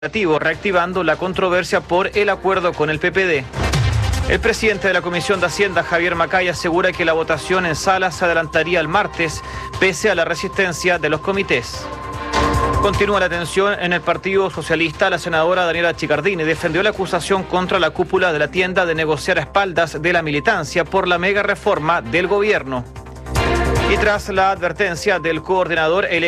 reactivando la controversia por el acuerdo con el PPD. El presidente de la Comisión de Hacienda, Javier Macay, asegura que la votación en sala se adelantaría el martes, pese a la resistencia de los comités. Continúa la tensión en el Partido Socialista. La senadora Daniela Chicardini defendió la acusación contra la cúpula de la tienda de negociar a espaldas de la militancia por la mega reforma del gobierno. Y tras la advertencia del coordinador electoral